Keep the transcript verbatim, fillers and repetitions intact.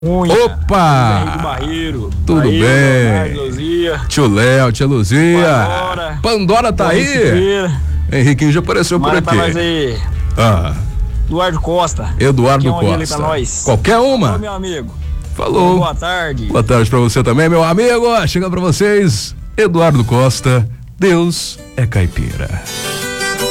Cunha. Opa! Henrique Barreiro. Tudo aí, bem? Luzia. Tio Léo, tia Luzia. Pandora. Pandora tá aí? Siqueira. Henriquinho já apareceu Mara por aqui. Pra nós aí. Ah, Eduardo Costa. Eduardo Que é um dia ali Costa. pra nós. Qualquer uma? Ô, meu amigo. Falou. Boa tarde. Boa tarde pra você também, meu amigo. Chega pra vocês, Eduardo Costa. Deus é caipira.